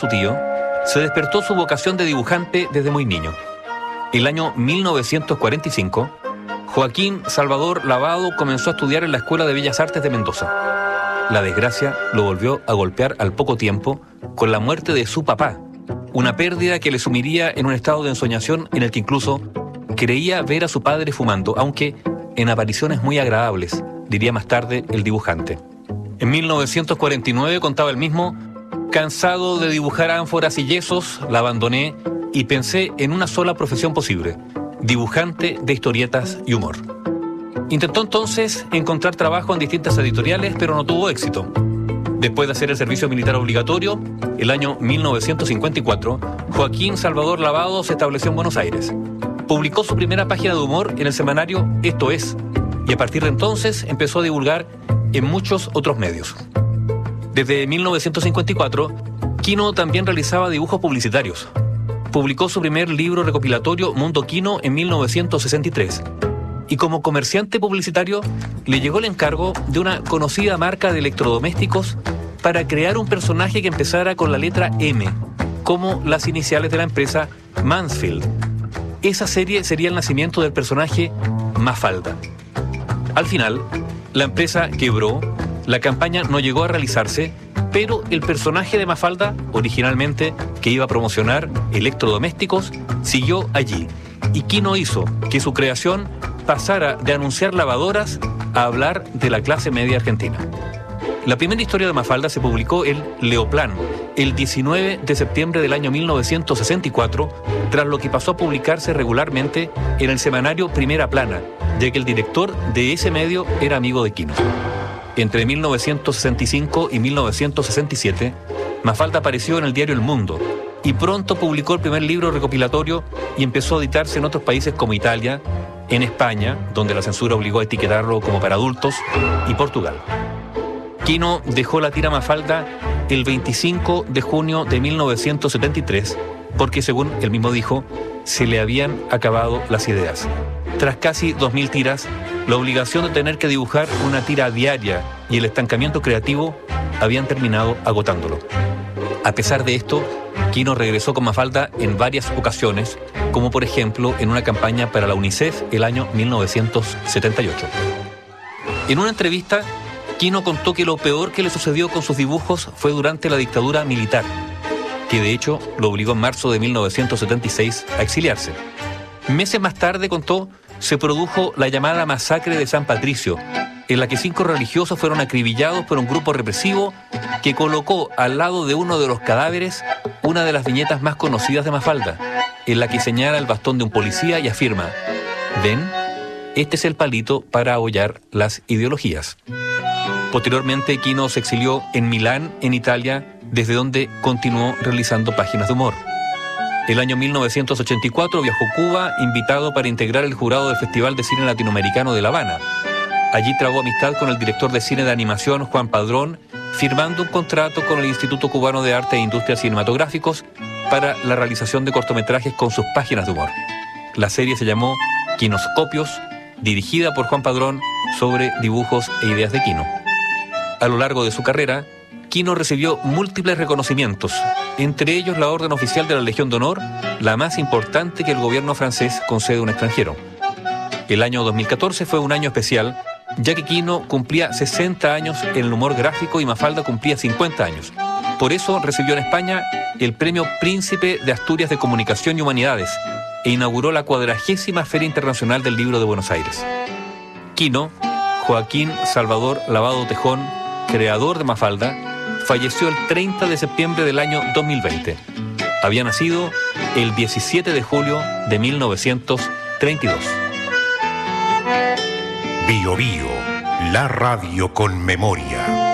su tío, se despertó su vocación de dibujante desde muy niño. El año 1945, Joaquín Salvador Lavado comenzó a estudiar en la Escuela de Bellas Artes de Mendoza. La desgracia lo volvió a golpear al poco tiempo con la muerte de su papá, una pérdida que le sumiría en un estado de ensoñación en el que incluso creía ver a su padre fumando, aunque en apariciones muy agradables, diría más tarde el dibujante. En 1949 contaba él mismo: cansado de dibujar ánforas y yesos, la abandoné y pensé en una sola profesión posible: dibujante de historietas y humor. Intentó entonces encontrar trabajo en distintas editoriales, pero no tuvo éxito. Después de hacer el servicio militar obligatorio, el año 1954, Joaquín Salvador Lavado se estableció en Buenos Aires. Publicó su primera página de humor en el semanario Esto Es, y a partir de entonces empezó a divulgar en muchos otros medios. Desde 1954, Quino también realizaba dibujos publicitarios. Publicó su primer libro recopilatorio, Mundo Quino, en 1963. Y como comerciante publicitario, le llegó el encargo de una conocida marca de electrodomésticos para crear un personaje que empezara con la letra M, como las iniciales de la empresa Mansfield. Esa serie sería el nacimiento del personaje Mafalda. Al final, la empresa quebró, la campaña no llegó a realizarse, pero el personaje de Mafalda, originalmente que iba a promocionar electrodomésticos, siguió allí. Y Quino hizo que su creación pasara de anunciar lavadoras a hablar de la clase media argentina. La primera historia de Mafalda se publicó en Leoplan el 19 de septiembre del año 1964, tras lo que pasó a publicarse regularmente en el semanario Primera Plana, ya que el director de ese medio era amigo de Quino. Entre 1965 y 1967, Mafalda apareció en el diario El Mundo y pronto publicó el primer libro recopilatorio y empezó a editarse en otros países como Italia, en España, donde la censura obligó a etiquetarlo como para adultos, y Portugal. Quino dejó la tira Mafalda el 25 de junio de 1973 porque, según él mismo dijo, se le habían acabado las ideas. Tras casi 2.000 tiras, la obligación de tener que dibujar una tira diaria y el estancamiento creativo habían terminado agotándolo. A pesar de esto, Quino regresó con Mafalda en varias ocasiones, como por ejemplo en una campaña para la UNICEF el año 1978. En una entrevista, Quino contó que lo peor que le sucedió con sus dibujos fue durante la dictadura militar, que de hecho lo obligó en marzo de 1976 a exiliarse. Meses más tarde, contó, se produjo la llamada masacre de San Patricio, en la que 5 religiosos fueron acribillados por un grupo represivo que colocó al lado de uno de los cadáveres una de las viñetas más conocidas de Mafalda, en la que señala el bastón de un policía y afirma: «Ven, este es el palito para ahollar las ideologías». Posteriormente, Quino se exilió en Milán, en Italia, desde donde continuó realizando páginas de humor. El año 1984 viajó a Cuba, invitado para integrar el jurado del Festival de Cine Latinoamericano de La Habana. Allí trabó amistad con el director de cine de animación, Juan Padrón, firmando un contrato con el Instituto Cubano de Arte e Industrias Cinematográficos para la realización de cortometrajes con sus páginas de humor. La serie se llamó Quinoscopios, dirigida por Juan Padrón, sobre dibujos e ideas de Quino. A lo largo de su carrera, Quino recibió múltiples reconocimientos, entre ellos la Orden Oficial de la Legión de Honor, la más importante que el gobierno francés concede a un extranjero. El año 2014 fue un año especial, ya que Quino cumplía 60 años en el humor gráfico y Mafalda cumplía 50 años. Por eso recibió en España el Premio Príncipe de Asturias de Comunicación y Humanidades e inauguró la 40ª Feria Internacional del Libro de Buenos Aires. Quino, Joaquín Salvador Lavado Tejón, creador de Mafalda, falleció el 30 de septiembre del año 2020. Había nacido el 17 de julio de 1932. Bio Bio, la radio con memoria.